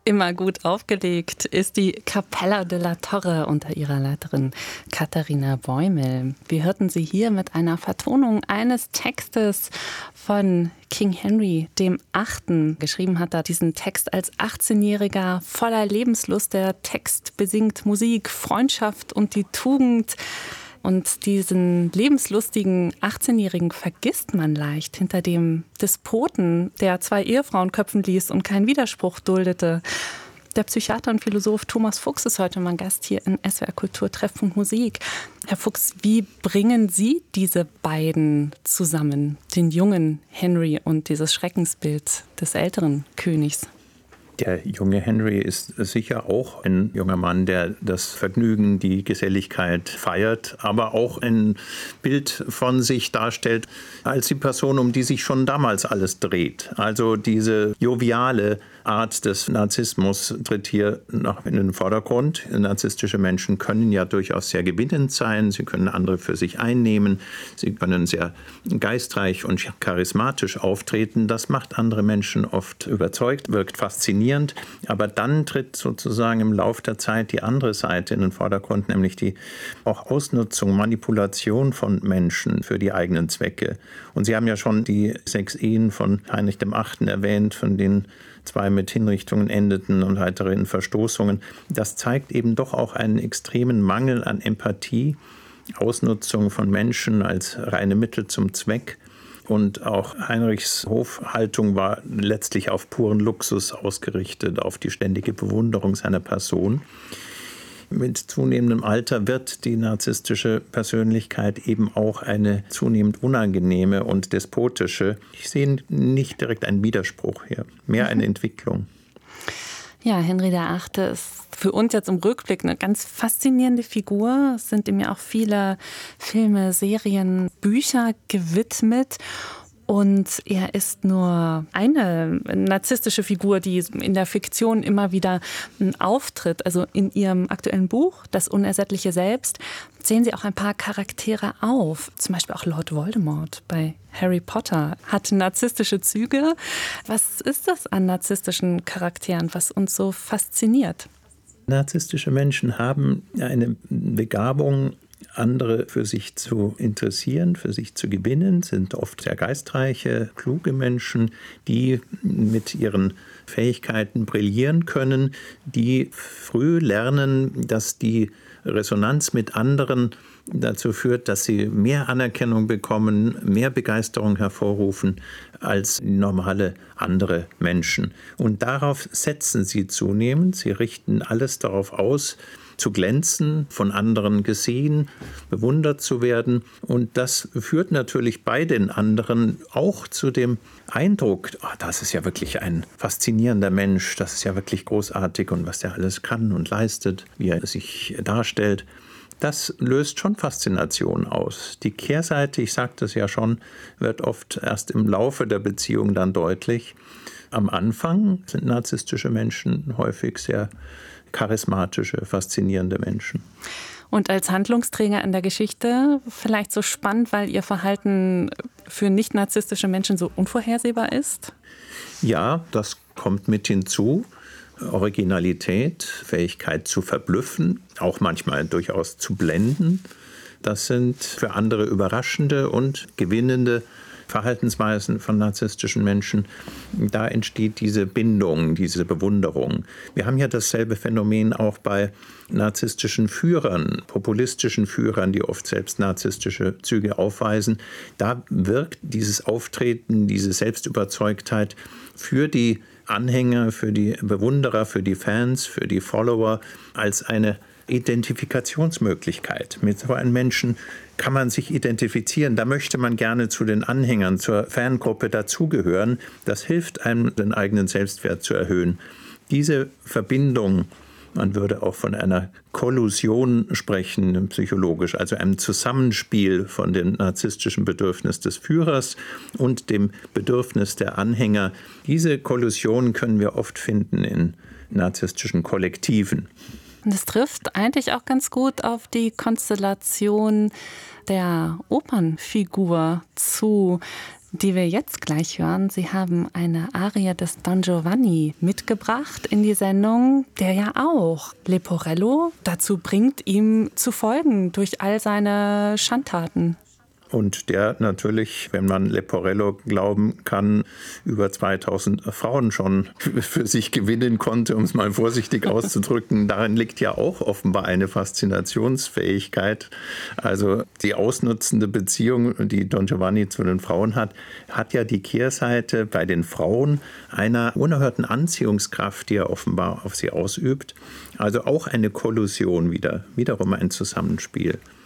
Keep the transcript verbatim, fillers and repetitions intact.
Immer gut aufgelegt ist die Capella della Torre unter ihrer Leiterin Katharina Bäumel. Wir hörten sie hier mit einer Vertonung eines Textes von King Henry dem Achten. Geschrieben hat er diesen Text als achtzehnjähriger, voller Lebenslust. Der Text besingt Musik, Freundschaft und die Tugend. Und diesen lebenslustigen achtzehnjährigen vergisst man leicht hinter dem Despoten, der zwei Ehefrauen köpfen ließ und keinen Widerspruch duldete. Der Psychiater und Philosoph Thomas Fuchs ist heute mein Gast hier in S W R Kultur Treffpunkt Musik. Herr Fuchs, wie bringen Sie diese beiden zusammen, den jungen Henry und dieses Schreckensbild des älteren Königs? Der junge Henry ist sicher auch ein junger Mann, der das Vergnügen, die Geselligkeit feiert, aber auch ein Bild von sich darstellt als die Person, um die sich schon damals alles dreht. Also diese joviale Art des Narzissmus tritt hier noch in den Vordergrund. Narzisstische Menschen können ja durchaus sehr gewinnend sein, sie können andere für sich einnehmen, sie können sehr geistreich und charismatisch auftreten. Das macht andere Menschen oft überzeugt, wirkt faszinierend. Aber dann tritt sozusagen im Lauf der Zeit die andere Seite in den Vordergrund, nämlich die auch Ausnutzung, Manipulation von Menschen für die eigenen Zwecke. Und Sie haben ja schon die sechs Ehen von Heinrich dem Achten erwähnt, von denen zwei mit Hinrichtungen endeten und weitere in Verstoßungen. Das zeigt eben doch auch einen extremen Mangel an Empathie, Ausnutzung von Menschen als reine Mittel zum Zweck. Und auch Heinrichs Hofhaltung war letztlich auf puren Luxus ausgerichtet, auf die ständige Bewunderung seiner Person. Mit zunehmendem Alter wird die narzisstische Persönlichkeit eben auch eine zunehmend unangenehme und despotische. Ich sehe nicht direkt einen Widerspruch hier, mehr eine Entwicklung. Ja, Henry der Achte ist für uns jetzt im Rückblick eine ganz faszinierende Figur. Es sind ihm ja auch viele Filme, Serien, Bücher gewidmet. Und er ist nur eine narzisstische Figur, die in der Fiktion immer wieder auftritt. Also in Ihrem aktuellen Buch, Das unersättliche Selbst, zählen Sie auch ein paar Charaktere auf. Zum Beispiel auch Lord Voldemort bei Harry Potter hat narzisstische Züge. Was ist das an narzisstischen Charakteren, was uns so fasziniert? Narzisstische Menschen haben eine Begabung, andere für sich zu interessieren, für sich zu gewinnen, sind oft sehr geistreiche, kluge Menschen, die mit ihren Fähigkeiten brillieren können, die früh lernen, dass die Resonanz mit anderen dazu führt, dass sie mehr Anerkennung bekommen, mehr Begeisterung hervorrufen als normale andere Menschen. Und darauf setzen sie zunehmend. Sie richten alles darauf aus, zu glänzen, von anderen gesehen, bewundert zu werden. Und das führt natürlich bei den anderen auch zu dem Eindruck, oh, das ist ja wirklich ein faszinierender Mensch, das ist ja wirklich großartig und was der alles kann und leistet, wie er sich darstellt. Das löst schon Faszination aus. Die Kehrseite, ich sagte es ja schon, wird oft erst im Laufe der Beziehung dann deutlich. Am Anfang sind narzisstische Menschen häufig sehr charismatische, faszinierende Menschen. Und als Handlungsträger in der Geschichte vielleicht so spannend, weil Ihr Verhalten für nicht-narzisstische Menschen so unvorhersehbar ist? Ja, das kommt mit hinzu. Originalität, Fähigkeit zu verblüffen, auch manchmal durchaus zu blenden. Das sind für andere überraschende und gewinnende Verhaltensweisen von narzisstischen Menschen. Da entsteht diese Bindung, diese Bewunderung. Wir haben ja dasselbe Phänomen auch bei narzisstischen Führern, populistischen Führern, die oft selbst narzisstische Züge aufweisen. Da wirkt dieses Auftreten, diese Selbstüberzeugtheit für die Anhänger, für die Bewunderer, für die Fans, für die Follower als eine Identifikationsmöglichkeit. Mit so einem Menschen kann man sich identifizieren. Da möchte man gerne zu den Anhängern, zur Fangruppe dazugehören. Das hilft einem, den eigenen Selbstwert zu erhöhen. Diese Verbindung, man würde auch von einer Kollusion sprechen, psychologisch, also einem Zusammenspiel von dem narzisstischen Bedürfnis des Führers und dem Bedürfnis der Anhänger. Diese Kollusion können wir oft finden in narzisstischen Kollektiven. Und es trifft eigentlich auch ganz gut auf die Konstellation der Opernfigur zu. die wir jetzt gleich hören. Sie haben eine Arie des Don Giovanni mitgebracht in die Sendung, der ja auch Leporello dazu bringt, ihm zu folgen durch all seine Schandtaten. Und der natürlich, wenn man Leporello glauben kann, über zweitausend Frauen schon für sich gewinnen konnte, um es mal vorsichtig auszudrücken. Darin liegt ja auch offenbar eine Faszinationsfähigkeit. Also die ausnutzende Beziehung, die Don Giovanni zu den Frauen hat, hat ja die Kehrseite bei den Frauen einer unerhörten Anziehungskraft, die er offenbar auf sie ausübt. Also auch eine Kollusion wieder, wiederum ein Zusammenspiel.